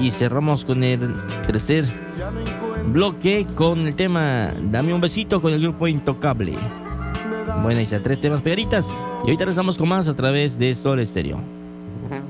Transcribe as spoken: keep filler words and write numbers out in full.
y cerramos con el tercer bloque con el tema Dame un besito con el grupo Intocable. Bueno, hice tres temas pegaditas y ahorita regresamos con más a través de Sol Estéreo.